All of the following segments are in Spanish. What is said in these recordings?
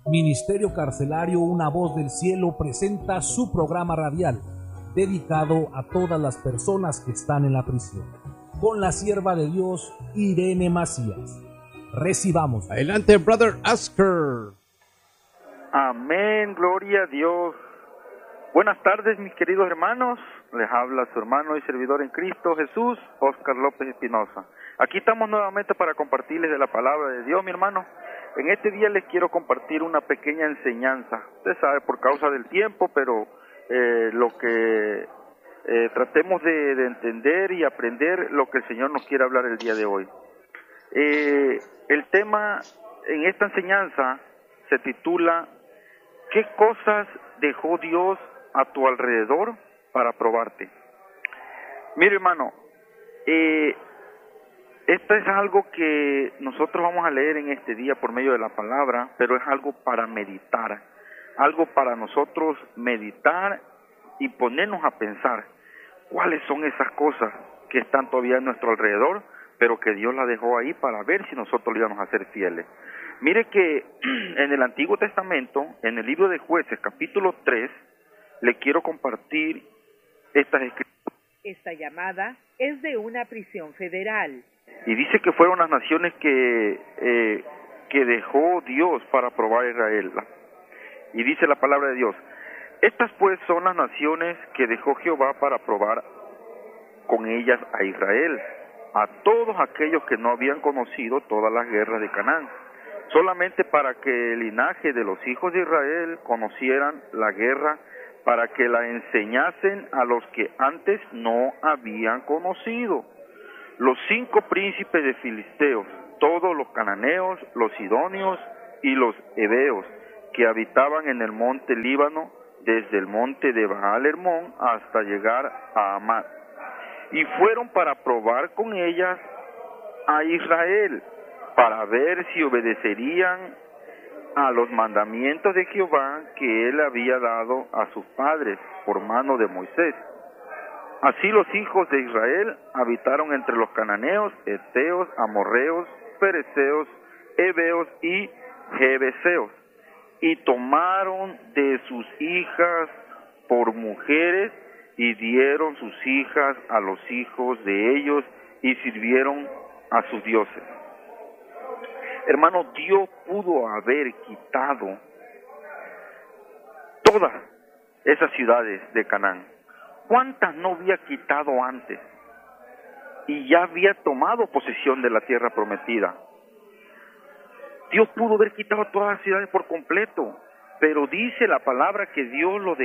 Ministerio Carcelario Una Voz del Cielo presenta su programa radial dedicado a todas las personas que están en la prisión, con la sierva de Dios Irene Macías. Recibamos. Adelante, Brother Oscar. Amén, gloria a Dios. Buenas tardes, mis queridos hermanos. Les habla su hermano y servidor en Cristo Jesús, Oscar López Espinosa. Aquí estamos nuevamente para compartirles de la palabra de Dios, mi hermano. En este día les quiero compartir una pequeña enseñanza. Usted sabe, por causa del tiempo, pero lo que tratemos de entender y aprender lo que el Señor nos quiere hablar el día de hoy. El tema en esta enseñanza se titula ¿qué cosas dejó Dios a tu alrededor para probarte? Mire, hermano, esto es algo que nosotros vamos a leer en este día por medio de la palabra, pero es algo para meditar, algo para nosotros meditar y ponernos a pensar cuáles son esas cosas que están todavía a nuestro alrededor, pero que Dios las dejó ahí para ver si nosotros le íbamos a ser fieles. Mire que en el Antiguo Testamento, en el libro de Jueces, capítulo 3, le quiero compartir estas escrituras. Esta llamada es de una prisión federal. Y dice que fueron las naciones que dejó Dios para probar a Israel. Y dice la palabra de Dios: estas pues son las naciones que dejó Jehová para probar con ellas a Israel, a todos aquellos que no habían conocido todas las guerras de Canaán, solamente para que el linaje de los hijos de Israel conocieran la guerra, para que la enseñasen a los que antes no habían conocido. Los 5 príncipes de Filisteos, todos los cananeos, los sidonios y los heveos, que habitaban en el monte Líbano, desde el monte de Baal Hermón hasta llegar a Amad, y fueron para probar con ellas a Israel, para ver si obedecerían a los mandamientos de Jehová que él había dado a sus padres por mano de Moisés. Así los hijos de Israel habitaron entre los cananeos, heteos, amorreos, fereceos, heveos y jebeseos, y tomaron de sus hijas por mujeres y dieron sus hijas a los hijos de ellos y sirvieron a sus dioses. Hermano, Dios pudo haber quitado todas esas ciudades de Canaán. ¿Cuántas no había quitado antes? Y ya había tomado posesión de la tierra prometida. Dios pudo haber quitado todas las ciudades por completo, pero dice la palabra que Dios la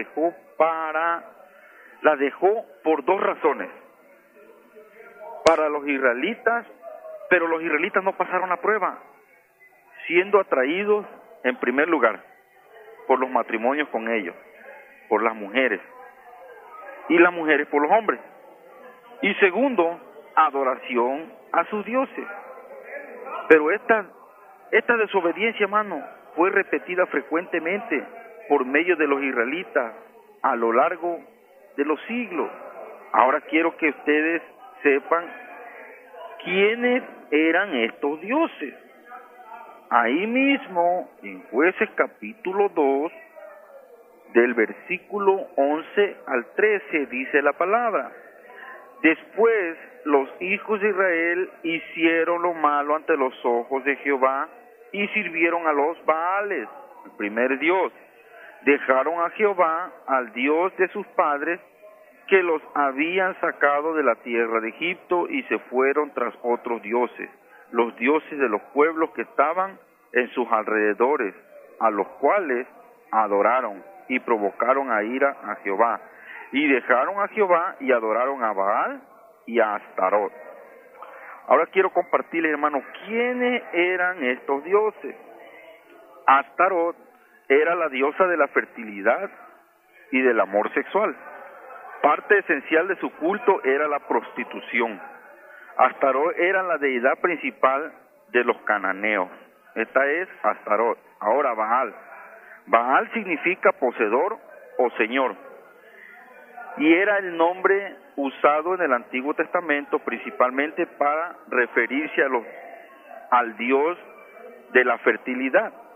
dejó por 2 razones. Para los israelitas, pero los israelitas no pasaron la prueba, siendo atraídos en primer lugar por los matrimonios con ellos, por las mujeres, y las mujeres por los hombres. Y segundo, adoración a sus dioses. Pero esta desobediencia, hermano, fue repetida frecuentemente por medio de los israelitas a lo largo de los siglos. Ahora quiero que ustedes sepan quiénes eran estos dioses. Ahí mismo, en Jueces capítulo 2, del versículo 11 al 13, dice la palabra: después los hijos de Israel hicieron lo malo ante los ojos de Jehová y sirvieron a los Baales, el primer dios. Dejaron a Jehová, al Dios de sus padres, que los habían sacado de la tierra de Egipto, y se fueron tras otros dioses, los dioses de los pueblos que estaban en sus alrededores, a los cuales adoraron y provocaron a ira a Jehová. Y dejaron a Jehová y adoraron a Baal y a Astarot. Ahora quiero compartirles, hermanos, quiénes eran estos dioses. Astarot era la diosa de la fertilidad y del amor sexual. Parte esencial de su culto era la prostitución. Astarot era la deidad principal de los cananeos. Esta es Astarot. Ahora Baal. Baal significa poseedor o señor, y era el nombre usado en el Antiguo Testamento principalmente para referirse al Dios de la fertilidad.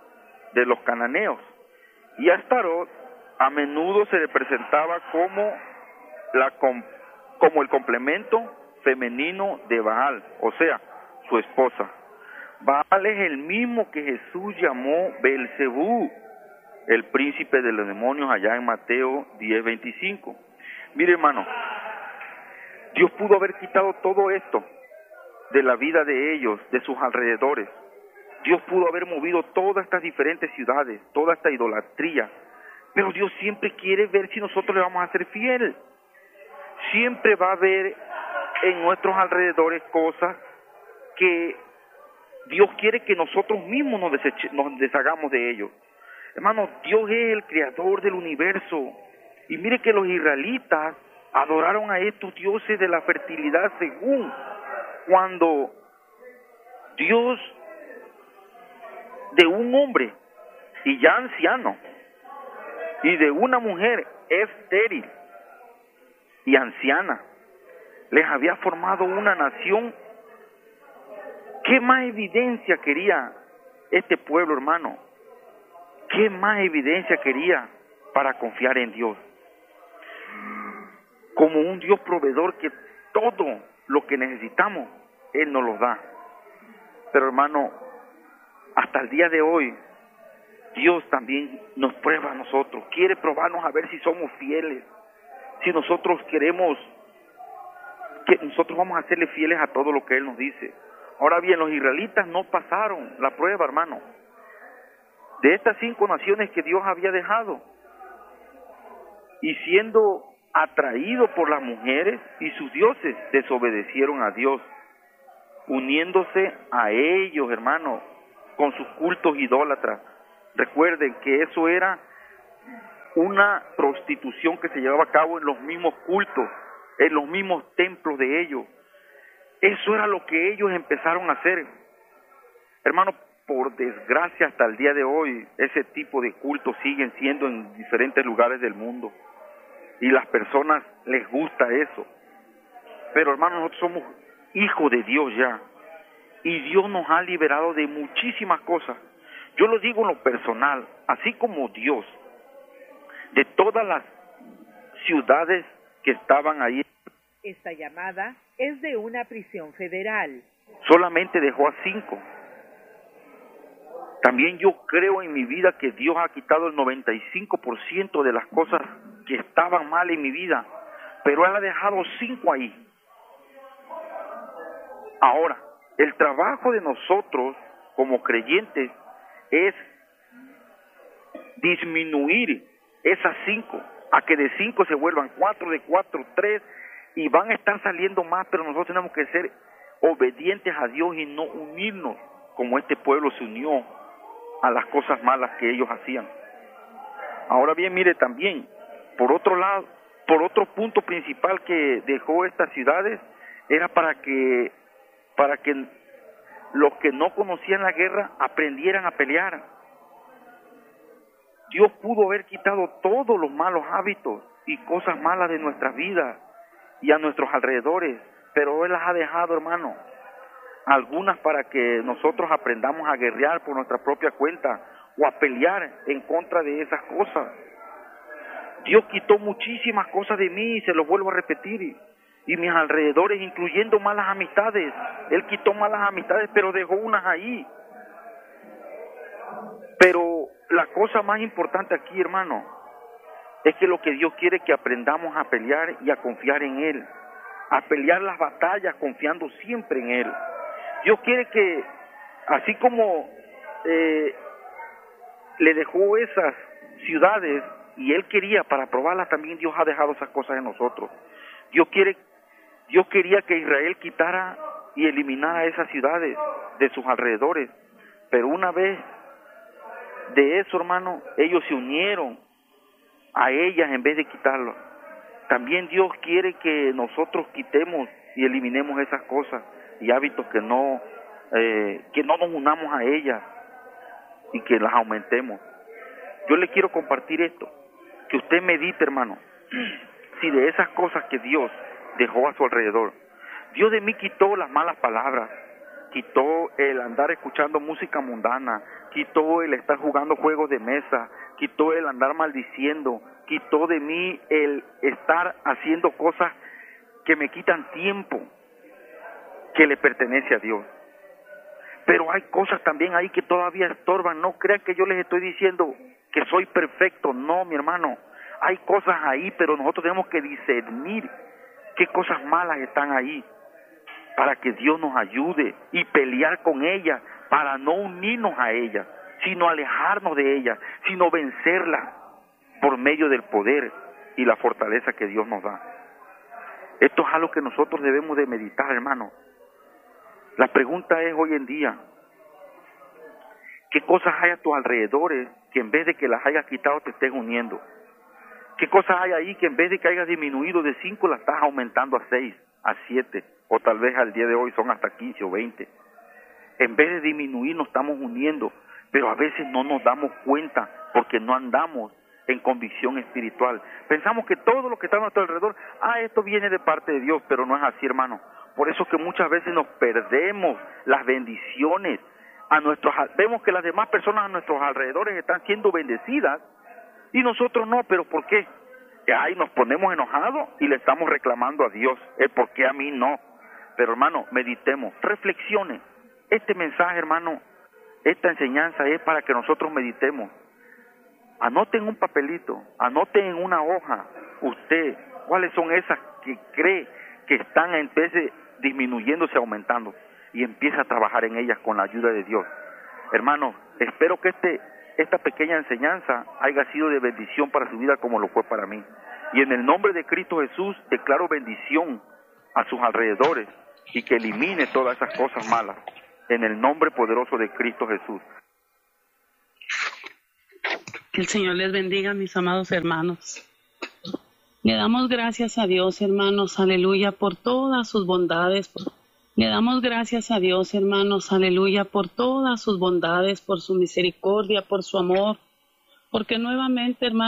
de los cananeos. Y Astarot a menudo se le presentaba como como el complemento femenino de Baal, o sea, su esposa. Baal es el mismo que Jesús llamó Belcebú, el príncipe de los demonios, allá en Mateo 10:25. Mire, hermano, Dios pudo haber quitado todo esto de la vida de ellos, de sus alrededores. Dios pudo haber movido todas estas diferentes ciudades, toda esta idolatría, pero Dios siempre quiere ver si nosotros le vamos a ser fieles. Siempre va a haber en nuestros alrededores cosas que Dios quiere que nosotros mismos nos deshagamos de ellos. Hermano, Dios es el creador del universo. Y mire que los israelitas adoraron a estos dioses de la fertilidad según cuando Dios de un hombre y ya anciano y de una mujer estéril y anciana les había formado una nación. ¿Qué más evidencia quería este pueblo, hermano? ¿Qué más evidencia quería para confiar en Dios? Como un Dios proveedor que todo lo que necesitamos, Él nos lo da. Pero, hermano, hasta el día de hoy, Dios también nos prueba a nosotros. Quiere probarnos a ver si somos fieles. Si nosotros queremos, que nosotros vamos a serle fieles a todo lo que Él nos dice. Ahora bien, los israelitas no pasaron la prueba, hermano. De estas 5 naciones que Dios había dejado, y siendo atraídos por las mujeres y sus dioses, desobedecieron a Dios, uniéndose a ellos, hermano, con sus cultos idólatras. Recuerden que eso era una prostitución que se llevaba a cabo en los mismos cultos, en los mismos templos de ellos. Eso era lo que ellos empezaron a hacer. Hermano, por desgracia hasta el día de hoy, ese tipo de cultos siguen siendo en diferentes lugares del mundo. Y las personas les gusta eso. Pero, hermano, nosotros somos hijos de Dios ya. Y Dios nos ha liberado de muchísimas cosas. Yo lo digo en lo personal, así como Dios, de todas las ciudades que estaban ahí. Esta llamada es de una prisión federal. Solamente dejó a 5. También yo creo en mi vida que Dios ha quitado el 95% de las cosas que estaban mal en mi vida, pero Él ha dejado 5 ahí. Ahora, el trabajo de nosotros como creyentes es disminuir esas 5, a que de 5 se vuelvan 4, de 4, 3, y van a estar saliendo más, pero nosotros tenemos que ser obedientes a Dios y no unirnos como este pueblo se unió a las cosas malas que ellos hacían. Ahora bien, mire también, por otro lado, por otro punto principal que dejó estas ciudades, era para que los que no conocían la guerra aprendieran a pelear. Dios pudo haber quitado todos los malos hábitos y cosas malas de nuestras vidas y a nuestros alrededores, pero Él las ha dejado, hermano, algunas para que nosotros aprendamos a guerrear por nuestra propia cuenta o a pelear en contra de esas cosas. Dios quitó muchísimas cosas de mí, y se los vuelvo a repetir, y mis alrededores, incluyendo malas amistades. Él quitó malas amistades, pero dejó unas ahí. Pero la cosa más importante aquí, hermano, es que lo que Dios quiere es que aprendamos a pelear y a confiar en Él, a pelear las batallas confiando siempre en Él. Dios quiere que, así como le dejó esas ciudades y Él quería para probarlas, también Dios ha dejado esas cosas en nosotros. Dios quería que Israel quitara y eliminara esas ciudades de sus alrededores, pero una vez de eso, hermano, ellos se unieron a ellas en vez de quitarlo. También Dios quiere que nosotros quitemos y eliminemos esas cosas y hábitos que no nos unamos a ellas y que las aumentemos. Yo le quiero compartir esto, que usted medite, hermano, si de esas cosas que Dios dejó a su alrededor, Dios de mí quitó las malas palabras, quitó el andar escuchando música mundana, quitó el estar jugando juegos de mesa, quitó el andar maldiciendo, quitó de mí el estar haciendo cosas que me quitan tiempo que le pertenece a Dios. Pero hay cosas también ahí que todavía estorban. No crean que yo les estoy diciendo que soy perfecto. No, mi hermano. Hay cosas ahí, pero nosotros tenemos que discernir qué cosas malas están ahí para que Dios nos ayude y pelear con ellas para no unirnos a ellas, sino alejarnos de ellas, sino vencerlas por medio del poder y la fortaleza que Dios nos da. Esto es algo que nosotros debemos de meditar, hermano. La pregunta es hoy en día, ¿qué cosas hay a tus alrededores que en vez de que las hayas quitado te estés uniendo? ¿Qué cosas hay ahí que en vez de que hayas disminuido de 5 las estás aumentando a 6, a 7, o tal vez al día de hoy son hasta 15 o 20? En vez de disminuir nos estamos uniendo, pero a veces no nos damos cuenta porque no andamos en convicción espiritual. Pensamos que todo lo que está a nuestro alrededor, esto viene de parte de Dios, pero no es así, hermano. Por eso que muchas veces nos perdemos las bendiciones. Vemos que las demás personas a nuestros alrededores están siendo bendecidas y nosotros no, pero ¿por qué? Que ahí nos ponemos enojados y le estamos reclamando a Dios, ¿por qué a mí no? Pero hermano, meditemos, reflexiones. Este mensaje, hermano, esta enseñanza es para que nosotros meditemos. Anoten un papelito, anoten en una hoja usted cuáles son esas que cree que están en vez de disminuyéndose, aumentando, y empieza a trabajar en ellas con la ayuda de Dios. Hermanos, espero que esta pequeña enseñanza haya sido de bendición para su vida como lo fue para mí. Y en el nombre de Cristo Jesús declaro bendición a sus alrededores y que elimine todas esas cosas malas. En el nombre poderoso de Cristo Jesús. Que el Señor les bendiga, mis amados hermanos. Le damos gracias a Dios, hermanos, aleluya, por todas sus bondades. Le damos gracias a Dios, hermanos, aleluya, por todas sus bondades, por su misericordia, por su amor, porque nuevamente, hermanos,